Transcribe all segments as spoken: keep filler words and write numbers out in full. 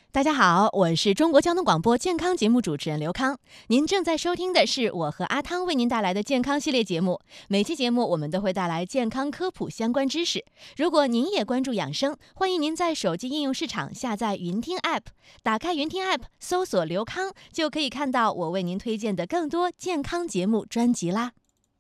大家好，我是中国交通广播健康节目主持人刘康。您正在收听的是我和阿汤为您带来的健康系列节目。每期节目我们都会带来健康科普相关知识。如果您也关注养生，欢迎您在手机应用市场下载云听 App， 打开云听 App， 搜索刘康，就可以看到我为您推荐的更多健康节目专辑啦。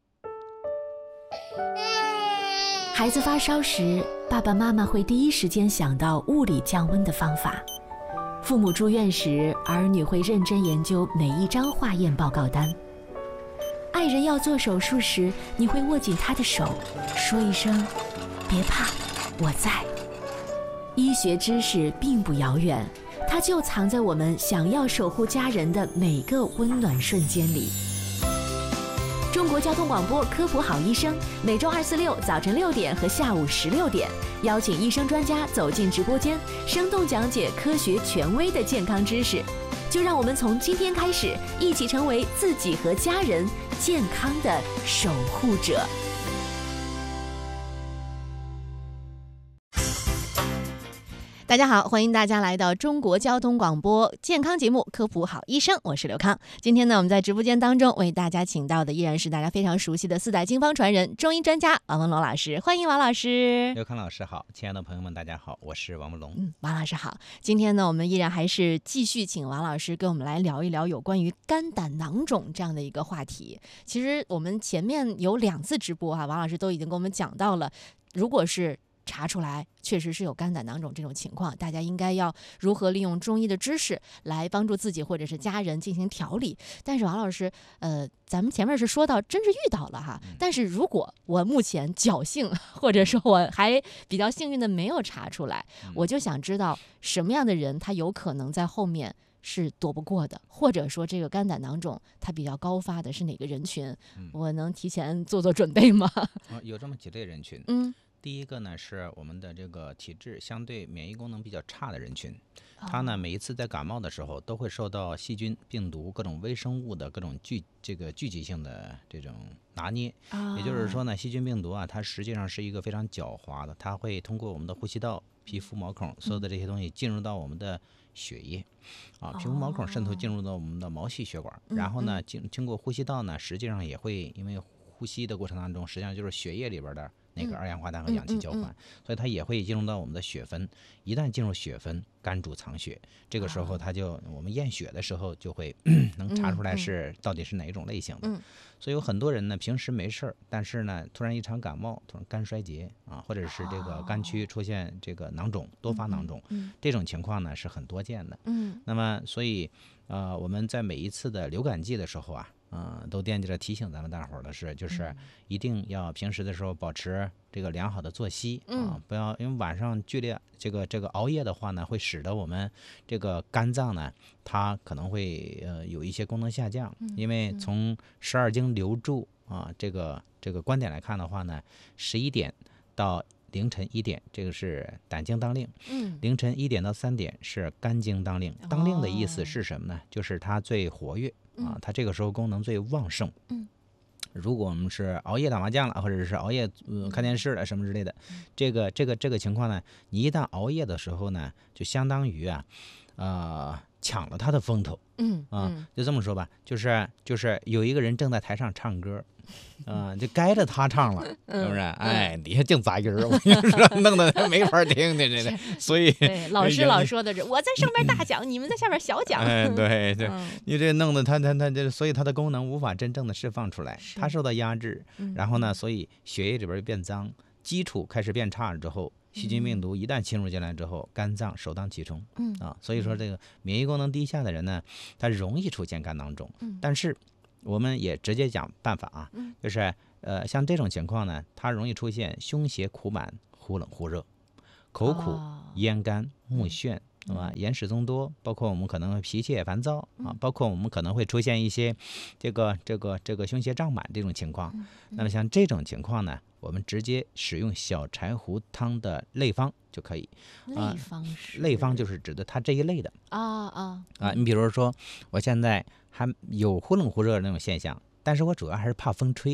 孩子发烧时，爸爸妈妈会第一时间想到物理降温的方法。父母住院时，儿女会认真研究每一张化验报告单。爱人要做手术时，你会握紧他的手，说一声别怕，我在。医学知识并不遥远，它就藏在我们想要守护家人的每个温暖瞬间里。中国交通广播科普好医生，每周二、四、六早晨六点和下午十六点，邀请医生专家走进直播间，生动讲解科学权威的健康知识。就让我们从今天开始，一起成为自己和家人健康的守护者。 大家好，欢迎大家来到中国交通广播健康节目科普好医生，我是刘康。今天呢，我们在直播间当中为大家请到的依然是大家非常熟悉的四代经方传人中医专家王文龙老师，欢迎王老师。 刘康老师好，亲爱的朋友们大家好，我是王文龙。 嗯，王老师好。今天呢，我们依然还是继续请王老师跟我们来聊一聊有关于肝胆囊肿这样的一个话题。其实我们前面有两次直播哈、啊，王老师都已经跟我们讲到了，如果是查出来确实是有肝胆囊肿这种情况，大家应该要如何利用中医的知识来帮助自己或者是家人进行调理。但是王老师，呃，咱们前面是说到真是遇到了哈，但是如果我目前侥幸，或者说我还比较幸运的没有查出来，我就想知道什么样的人他有可能在后面是躲不过的，或者说这个肝胆囊肿它比较高发的是哪个人群？我能提前做做准备吗？ 哦、有这么几类人群， 嗯。 第一个呢是我们的这个体质相对免疫功能比较差的人群，他呢每一次在感冒的时候都会受到细菌、病毒、各种微生物的各种聚这个聚集性的这种拿捏。也就是说呢，细菌病毒啊，它实际上是一个非常狡猾的，它会通过我们的呼吸道、皮肤毛孔所有的这些东西进入到我们的血液啊，皮肤毛孔渗透进入到我们的毛细血管，然后呢经经过呼吸道呢，实际上也会因为呼吸的过程当中，实际上就是血液里边的那个二氧化碳和氧气交换，嗯嗯嗯嗯、所以它也会进入到我们的血分。一旦进入血分，肝主藏血，这个时候它就我们验血的时候就会、嗯、能查出来是到底是哪一种类型的。嗯嗯、所以有很多人呢，平时没事儿，但是呢，突然一场感冒，突然肝衰竭啊，或者是这个肝区出现这个囊肿、多发囊肿，嗯嗯、这种情况呢是很多见的。嗯，那么所以呃，我们在每一次的流感季的时候啊。嗯，都惦记着提醒咱们大伙儿的是，就是一定要平时的时候保持这个良好的作息、嗯、啊，不要因为晚上剧烈这个这个熬夜的话呢，会使得我们这个肝脏呢，它可能会呃有一些功能下降。因为从十二经流注啊这个这个观点来看的话呢，十一点到凌晨一点，这个是胆经当令。嗯，凌晨一点到三点是肝经当令。当令的意思是什么呢？就是它最活跃。啊，它这个时候功能最旺盛。嗯，如果我们是熬夜打麻将了，或者是熬夜、呃、看电视了什么之类的，这个这个这个情况呢，你一旦熬夜的时候呢，就相当于啊，呃，抢了他的风头。嗯啊，就这么说吧，就是就是有一个人正在台上唱歌。嗯、呃，就该着他唱了，是不是？哎，底下净杂音儿，我跟你说，弄得没法听的，这的。所以老师老说的是，我在上面大讲，你们在下面小讲。 哎，对对，你这弄得他他他这，所以他的功能无法真正的释放出来，他受到压制，然后呢，所以血液里边变脏，基础开始变差了之后，细菌病毒一旦侵入进来之后，肝脏首当其冲。嗯啊，所以说这个免疫功能低下的人呢，他容易出现肝囊肿，但是。我们也直接讲办法啊，就是呃，像这种情况呢，它容易出现胸胁苦满、忽冷忽热、口苦、咽干、目眩，对吧？眼屎增多，包括我们可能脾气也烦躁啊，包括我们可能会出现一些这个这个这个胸胁胀满这种情况。那么像这种情况呢，我们直接使用小柴胡汤的类方就可以。 类方是、 呃、类方就是指的它这一类的啊啊啊。你比如说，我现在还有忽冷忽热的那种现象，但是我主要还是怕风吹啊。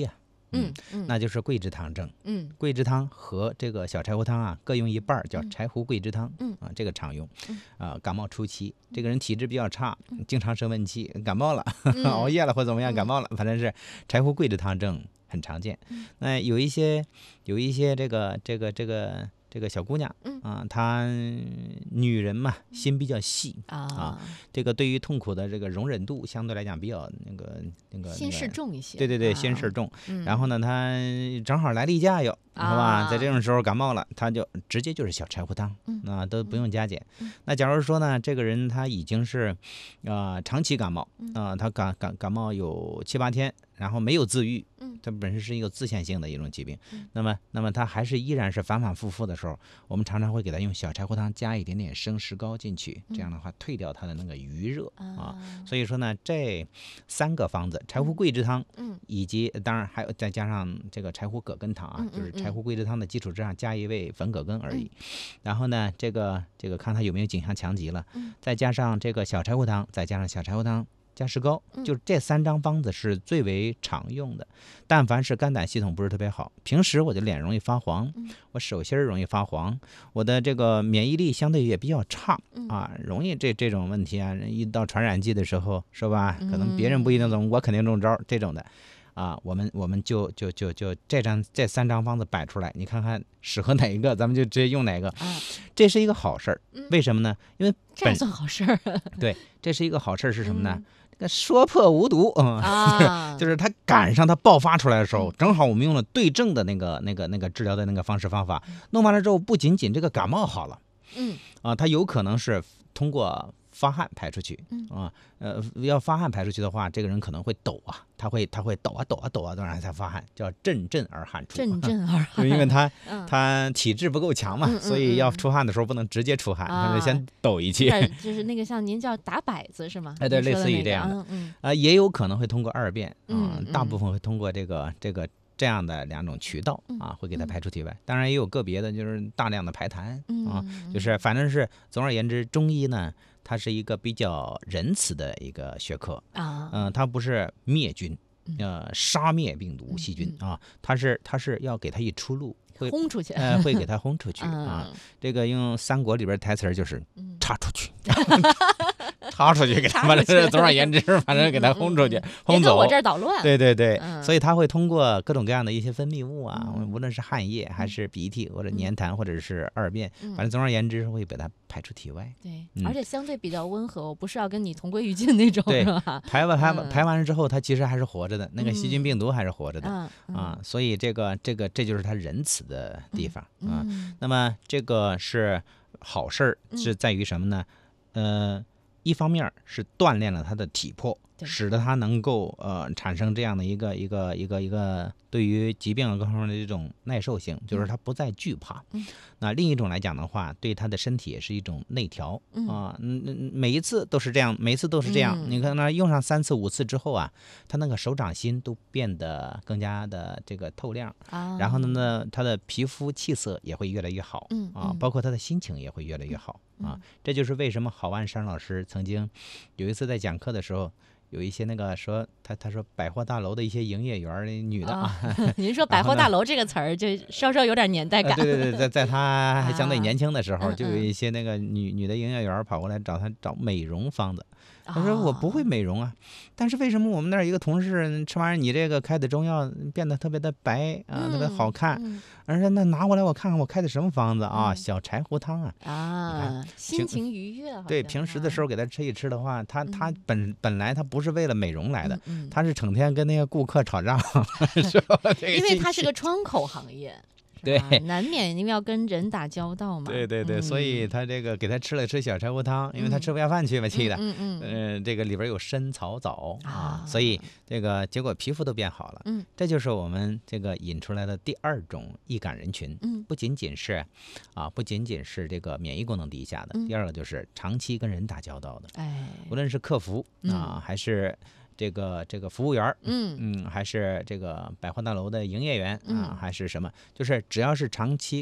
嗯嗯， 那就是桂枝汤症。 嗯， 桂枝汤和这个小柴胡汤啊，各用一半，叫柴胡桂枝汤。 嗯啊，这个常用。 嗯啊，感冒初期，这个人体质比较差，经常生闷气，感冒了， 嗯熬夜了或怎么样， 嗯感冒了，反正是柴胡桂枝汤症很常见。那有一些有一些这个这个这个这个小姑娘， 嗯啊，她女人嘛，心比较细啊， 啊， 这个对于痛苦的这个容忍度相对来讲比较那个那个心事那个重一些。 对对对， 啊心事重。 嗯然后呢，她正好来例假哟，好吧，在这啊种时候感冒了，她就直接就是小柴胡汤， 嗯那都不用加减嗯。 那假如说呢，这个人他已经是啊长期感冒嗯啊，他感感感冒有七八天，然后没有自愈， 嗯它本身是一个自限性的一种疾病嗯， 那么那么他还是依然是反反复复的时候，我们常常会给他用小柴胡汤加一点点生石膏进去，这样的话退掉他的那个余热啊。 啊， 所以说呢，这三个方子，柴胡桂枝汤， 嗯以及当然还有再加上这个柴胡葛根汤啊， 嗯嗯就是柴胡桂枝汤的基础之上加一味粉葛根而已。然后呢，这个这个看他有没有颈项强疾了， 嗯再加上这个小柴胡汤，再加上小柴胡汤加石膏， 嗯就这三张方子是最为常用的。但凡是肝胆系统不是特别好，平时我的脸容易发黄， 嗯我手心儿容易发黄，我的这个免疫力相对也比较差嗯啊，容易这这种问题啊，一到传染季的时候是吧？可能别人不嗯一定中，我肯定中招这种的。啊，我们我们就就就就这张这三张方子摆出来，你看看适合哪一个，咱们就直接用哪个。 啊， 这是一个好事儿，为什么呢？因为本这还算好事儿对，这是一个好事儿是什么呢嗯？ 这个说破无毒啊， 啊， 就是它赶上它爆发出来的时候，正好我们用了对症的那个那个那个治疗的那个方式方法，弄完了之后，不仅仅这个感冒好了嗯啊，它有可能是通过发汗排出去嗯啊，呃，要发汗排出去的话，这个人可能会抖啊，他会他会抖啊抖啊抖啊，当然才发汗，叫阵阵而汗出。 阵阵而汗， 就因为他嗯他体质不够强嘛， 嗯嗯所以要嗯出汗的时候不能直接出汗，他啊得先抖一气。 有点就是那个像您叫打摆子是吗？ 哎对您说的那个类似于这样的嗯嗯啊，也有可能会通过二便啊， 嗯大部分会通过这个这个这样的两种渠道嗯啊，会给它嗯排出体外。当然也有个别的就是大量的排痰啊， 嗯就是反正是总而言之，中医呢，它是一个比较仁慈的一个学科， 啊， 嗯，它不是灭菌， 嗯呃，杀灭病毒细菌啊，它是它是要给它一出路，会轰出去， 呃会给它轰出去啊。 嗯这个用三国里边台词儿就是嗯插出去，插出去给它， 插出去反正是总而言之，反正给它轰出去，轰走别跟我。这儿捣乱， 对对对， 嗯所以它会通过各种各样的一些分泌物啊， 嗯无论是汗液还是鼻涕或者粘痰或者是二便， 嗯反正总而言之会把它排出体外。 对， 嗯而且相对比较温和，我不是要跟你同归于尽那种， 对是吧？ 排完排完嗯排完了之后，它其实还是活着的，那个细菌嗯病毒还是活着的嗯嗯啊，所以这个这个这就是它仁慈的地方啊。 嗯那么这个是好事儿， 嗯是在于什么呢？呃，一方面儿是锻炼了他的体魄， 对使得他能够呃产生这样的一个一个一个一个对于疾病啊各方面的这种耐受性，就是他不再惧怕。 嗯那另一种来讲的话，对他的身体也是一种内调嗯啊，嗯嗯，每一次都是这样，每一次都是这样。 嗯你看那用上三次五次之后啊，他那个手掌心都变得更加的这个透亮。 啊， 然后呢呢，他的皮肤气色也会越来越好， 嗯啊， 嗯包括他的心情也会越来越好啊。这就是为什么郝万山老师曾经有一次在讲课的时候，有一些那个说他他说百货大楼的一些营业员儿女的啊， 啊，您说百货大楼这个词儿，就稍稍有点年代呃感， 对对对，在在他还相对啊年轻的时候， 嗯就有嗯一些那个女女的营业员儿跑过来找他找美容方子。他说我不会美容啊，但是为什么我们那儿一个同事吃完你这个开的中药变得特别的白啊，特别好看？ 嗯而且那拿过来我看看我开的什么方子啊？ 嗯小柴胡汤啊。 啊，心平情愉悦，好对， 像平时的时啊候给他吃一吃的话，他他嗯本本来他不是为了美容来的， 嗯嗯他是整天跟那个顾客吵架，是吧？这个因为心情它是个窗口行业，是对吧难免因为要跟人打交道嘛。 对对对，所以嗯他这个给他吃了吃小柴胡汤，因为他嗯吃不下饭去嘛，气的。 嗯嗯嗯嗯，这个里边有参草枣啊啊， 所以这个结果皮肤都变好了。 嗯， 这就是我们这个引出来的第二种易感人群。 嗯不仅仅是啊，不仅仅是这个免疫功能低下的， 嗯第二个就是长期跟人打交道的， 哎， 无论是客服啊，还是这个这个服务员儿， 嗯嗯，还是这个百货大楼的营业员啊， 嗯还是什么，就是只要是长期跟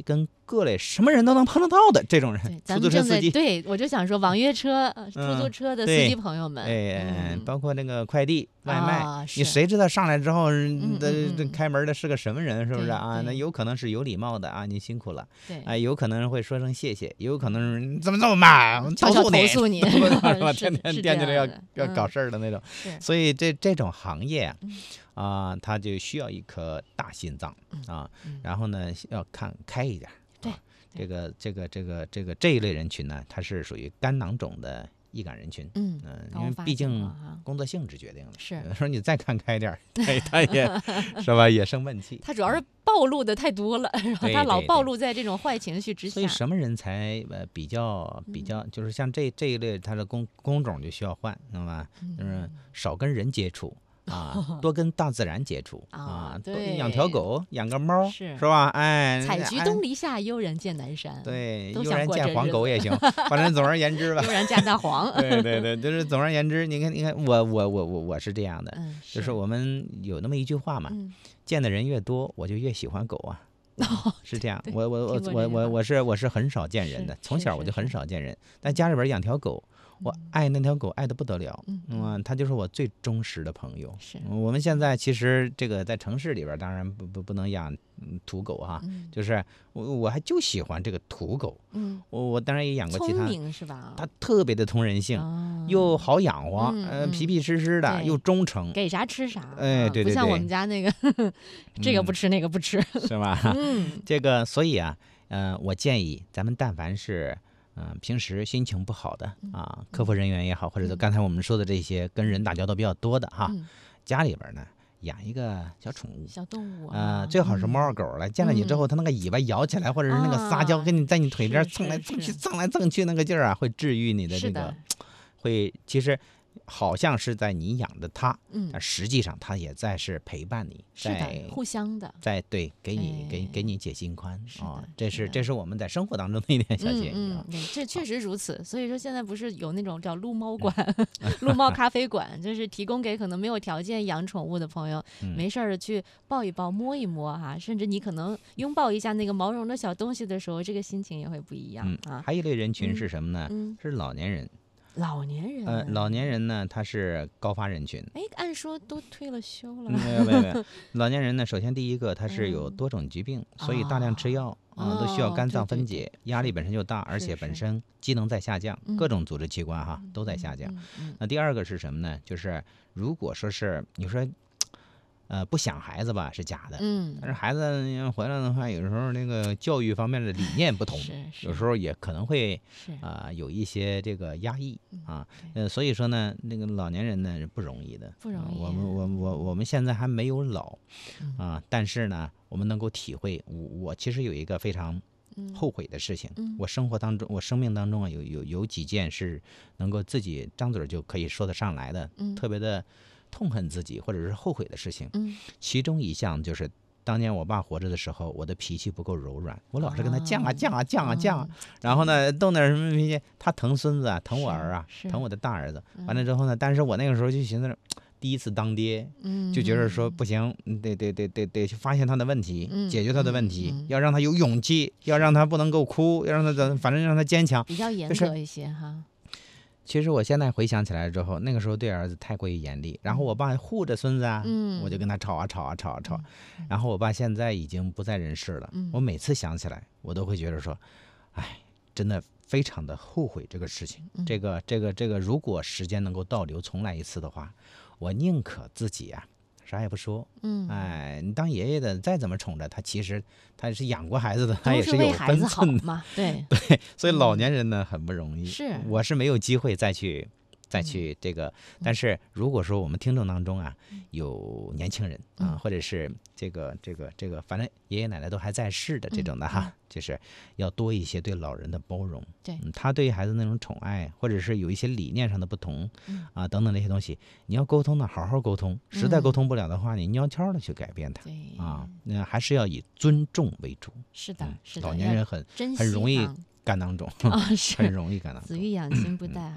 各类什么人都能碰得到的这种人，出租车司机。 对，我就想说网约车、呃、出租车的司机朋友们， 哎、 嗯， 包括那个快递外卖， 哦、 你谁知道上来之后， 嗯的嗯嗯开门的是个什么人，是不是啊？ 对对那有可能是有礼貌的啊，你辛苦了。 对， 哎，有可能会说声谢谢，有可能是怎么这么慢， 悄悄投诉你， 投诉你， 是吧？ 是天天是惦记着要这样的要搞嗯事儿的那种。 是所以这这种行业啊， 嗯啊，它就需要一颗大心脏啊嗯， 然后呢，要看开一点。 对啊，这个这个这个这个这一类人群呢，它是属于肝囊肿的易感人群。 嗯嗯， 高因为毕竟发情况哈工作性质决定了。 是有的时候你再看开点儿，他也他也是吧，也生闷气。 他主要是暴露的太多了，然后对他老对对暴露在这种坏情绪之下所以。什么人才呃比较比嗯较，就是像这这一类，他的工工种就需要换，知道吧？ 嗯就是少跟人接触啊，多跟大自然接触啊啊，多对养条狗，养个猫， 是是吧？哎， 采菊哎东篱下，悠然见南山。， 对，悠都想然见黄过这日子狗也行，反正总而言之吧。 悠然见大黄。 对对对，就是总而言之，你看你看，我我我我我是这样的， 嗯， 就是我们有那么一句话嘛， 嗯见的人越多，我就越喜欢狗啊。是这样， 对我我我听过这句话我我我是我是很少见人是的，从是是小我就很是少见人，但家里边养条狗，我爱那条狗爱的不得了， 嗯嗯，它就是我最忠实的朋友。 是嗯我们现在其实这个在城市里边，当然不不不能养嗯土狗哈， 嗯就是我我还就喜欢这个土狗， 嗯， 我我当然也养过其聪他， 明是吧？ 它特别的通人性， 啊又好养活， 嗯呃， 嗯皮皮实实的， 对又忠诚， 给啥吃啥， 哎啊不像我对对对们家那个这个不吃那个不吃。 是吧？ 嗯这个，所以啊，呃，我建议咱们但凡是，嗯、平时心情不好的啊，客服人员也好，或者是刚才我们说的这些跟人打交道比较多的哈， 嗯， 家里边呢养一个小宠物。 小动物呃， 啊， 最好是猫嗯儿狗儿了，见了你之后，它那个尾巴摇起来，或者是那个撒娇， 啊跟你在你腿边是蹭来是蹭去、 是蹭来蹭去，那个劲儿啊，会治愈你的这个是的， 会其实好像是在你养着它， 嗯但，实际上它也在是陪伴你， 是在的，互相的。 在对给你给哎给你解心宽是的啊，这是的是这是我们在生活当中的一点小建议啊嗯嗯，。对，这确实如此。所以说现在不是有那种叫撸猫馆、撸猫咖啡馆，就是提供给可能没有条件养宠物的朋友， 嗯没事儿去抱一抱、摸一摸哈，甚至你可能拥抱一下那个毛绒的小东西的时候，这个心情也会不一样嗯， 啊。 还有一类人群嗯是什么呢？ 嗯， 是老年人。 老年人， 呃，老年人呢，他是高发人群。 哎，按说都退了休了， 没有没有没有，老年人呢，首先第一个他是有嗯多种疾病，所以大量吃药啊，都需要哦肝脏对对对分解，压力本身就大，而是且本是身机能在下降， 嗯各种组织器官哈都在下降。 嗯嗯那第二个是什么呢？就是如果说是你说，呃，不想孩子吧，是假的。 嗯， 但是孩子要回来的话，有时候那个教育方面的理念不同， 是是有时候也可能会是啊、有一些这个压抑啊。 对呃，所以说呢，那个老年人呢是不容易的， 不容易啊我们我我我们现在还没有老嗯啊，但是呢，我们能够体会，我我其实有一个非常嗯后悔的事情。 嗯我生活当中，我生命当中啊，有有有几件是能够自己张嘴就可以说得上来的， 嗯特别的痛恨自己或者是后悔的事情。 嗯其中一项就是当年我爸活着的时候，我的脾气不够柔软，我老是跟他犟啊啊犟啊犟啊犟啊哦， 然后呢动点什么脾气，他疼孙子啊，疼我是儿啊， 是疼我的大儿子。完嗯了之后呢，但是我那个时候就寻思着，第一次当爹， 嗯， 就觉得说不行，嗯得得得得得去发现他的问题， 嗯解决他的问嗯题， 嗯要让他有勇气，要让他不能够哭，要让他怎，反正让他坚强。 比较严就是格一些哈。 其实我现在回想起来之后，那个时候对儿子太过于严厉，然后我爸护着孙子啊， 嗯我就跟他吵啊吵啊吵啊吵，然后我爸现在已经不在人世了， 嗯我每次想起来，我都会觉得说，哎，真的非常的后悔这个事情。 嗯这个这个这个，如果时间能够倒流重来一次的话，我宁可自己啊啥也不说。 嗯， 哎，你当爷爷的再怎么宠着他，其实他是养过孩子的，他都也有是为孩分子好寸的。 嘛，对， 所以老年人呢很不容易， 是我是没有机会再去再嗯去这个。但是如果说我们听众当中啊有年轻人啊， 嗯或者是这个这个这个，反正爷爷奶奶都还在世的这种的哈，就是要多一些对老人的包容。 对嗯，他对孩子那种宠爱，或者是有一些理念上的不同嗯啊等等这些东西，你要沟通呢，好好沟通。实在沟通不了的话，你悄悄的去改变他对啊，那还是要以尊重为主。 是的嗯， 是的， 老年人很珍惜很容易哈肝囊肿， 啊， 很是容易肝囊肿。 子欲养亲不待